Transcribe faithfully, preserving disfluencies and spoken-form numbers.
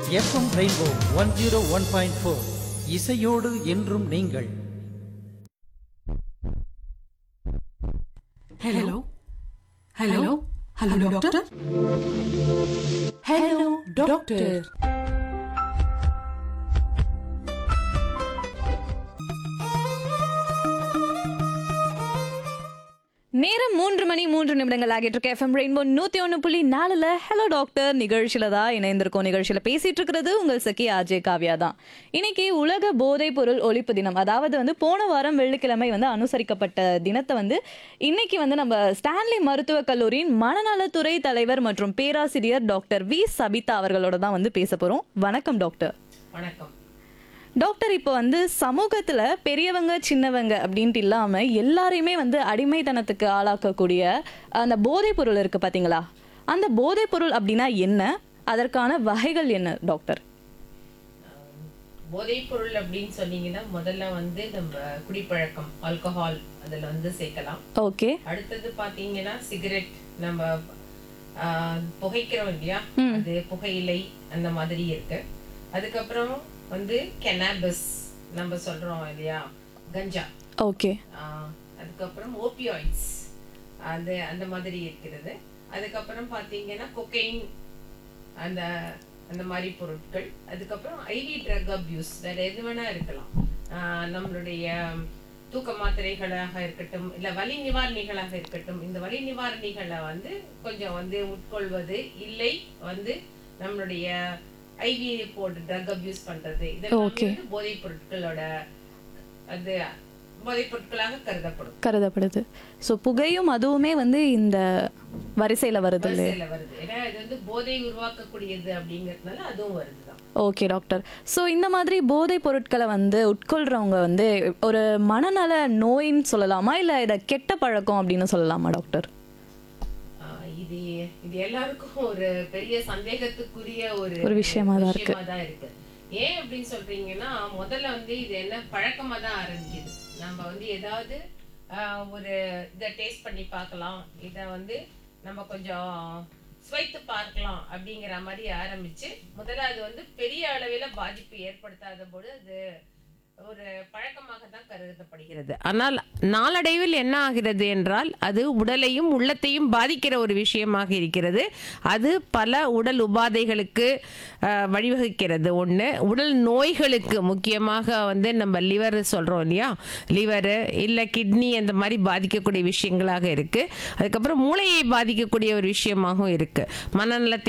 FM rainbow one zero one point four இசையோடு என்றும் நீங்கள். Hello hello hello doctor. Hello doctor. நேரம் மூன்று மணி மூன்று நிமிடங்கள் ஆகிட்டு இருக்கு. எஃப்எம் ரெயின்போ நூத்தி ஒன்று புள்ளி நாலுல ஹலோ டாக்டர் நிகழ்ச்சியில தான் இணைந்திருக்கோம். நிகழ்ச்சியில பேசிட்டு இருக்கிறது உங்கள் சகி ஆஜே காவ்யா தான். இன்னைக்கு உலக போதைப் பொருள் ஒழிப்பு தினம். அதாவது வந்து போன வாரம் வெள்ளிக்கிழமை வந்து அனுசரிக்கப்பட்ட தினத்தை வந்து இன்னைக்கு வந்து நம்ம ஸ்டான்லி மருத்துவக் கல்லூரியின் மனநலத்துறை தலைவர் மற்றும் பேராசிரியர் டாக்டர் வி சபிதா அவர்களோட தான் வந்து பேச போறோம். வணக்கம் டாக்டர். வணக்கம் டாக்டர். இப்போ வந்து சமூகத்துல பெரியவங்க சின்னவங்க அப்படின்ட்டு இல்லாம எல்லாரையுமே வந்து அடிமைத்தனத்துக்கு ஆளாக்கக்கூடிய அந்த போதைப் பொருள் இருக்கு பாத்தீங்களா? அந்த போதைப் பொருள் அப்படின்னா என்ன, அதற்கான வகைகள் என்ன டாக்டர்? போதைப் பொருள் அப்படின்னு சொன்னீங்கன்னா முதல்ல வந்து நம்ம குடிப்பழக்கம், ஆல்கஹால் அதுல வந்து சேர்க்கலாம். ஓகே. அடுத்தது பாத்தீங்கன்னா சிகரெட், நம்ம ஆஹ், புகைக்கிறோம் இல்லையா, அது புகையிலை அந்த மாதிரி இருக்கு. அதுக்கப்புறம் வந்து கெனாபிஸ் நம்ம சொல்றோம் இல்லையா, கஞ்சா. ஓகே. அதுக்கப்புறம் ஓபியாய்ட்ஸ் அது அந்த மாதிரி இருக்கிறது. அதுக்கப்புறம் பாத்தீங்கன்னா கொக்கைன், அந்த அந்த மாதிரி பொருட்கள். அதுக்கப்புறம் ஐவி ட்ரக் அபியூஸ், வேற எது வேணா இருக்கலாம். ஆஹ் நம்மளுடைய தூக்க மாத்திரைகளாக இருக்கட்டும், இல்ல வலி நிவாரணிகளாக இருக்கட்டும். இந்த வலி நிவாரணிகளை வந்து கொஞ்சம் வந்து உட்கொள்வது, இல்லை வந்து நம்மளுடைய ஐவி போட்டு ட்ரக் அபியூஸ் பண்றது, இதெல்லாம் போதைப் பொருட்களோட அது போதைப் பொருட்களாக கருதப்படும் கருதப்படுது. ஸோ புகையும் அதுவுமே வந்து இந்த வரிசையில வருது வரிசையில வருது. ஏன்னா இது வந்து போதை உருவாக்கக்கூடியது அப்படிங்கிறதுனால அதுவும் வருதுதான். Okay doctor. ஸோ இந்த மாதிரி போதைப் பொருட்களை வந்து உட்கொள்றவங்க வந்து ஒரு மனநல நோயின்னு சொல்லலாமா, இல்லை இதை கெட்ட பழக்கம் அப்படின்னு சொல்லலாமா டாக்டர்? இது இது எல்லாருக்கும் ஒரு பெரிய சந்தேகத்துக்குரிய ஒரு ஒரு விஷயமா தான் இருக்கு. இருக்கு. ஏன் அப்படின்னு சொல்றீங்கன்னா, முதல்ல வந்து இது என்ன பழக்கமா தான் ஆரம்பிக்குது. நம்ம வந்து ஏதாவது ஒரு இதை டேஸ்ட் பண்ணி பார்க்கலாம், இதை வந்து நம்ம கொஞ்சம் சுவைத்து பார்க்கலாம் அப்படிங்கிற மாதிரி ஆரம்பிச்சு, முதல்ல அது வந்து பெரிய அளவில் பாதிப்பு ஏற்படுத்தாத போது அது ஒரு பழக்கமாக தான் கருதப்படுகிறது. ஆனால் நாளடைவில் என்ன ஆகிறது என்றால், அது உடலையும் உள்ளத்தையும் பாதிக்கிற ஒரு விஷயமாக இருக்கிறது. அது பல உடல் உபாதைகளுக்கு வழிவகுக்கிறது. ஒன்று, உடல் நோய்களுக்கு, முக்கியமாக வந்து நம்ம லிவர் சொல்கிறோம் இல்லையா, லிவரு இல்லை கிட்னி அந்த மாதிரி பாதிக்கக்கூடிய விஷயங்களாக இருக்குது. அதுக்கப்புறம் மூளையை பாதிக்கக்கூடிய ஒரு விஷயமாகவும் இருக்குது. மனநலத்தை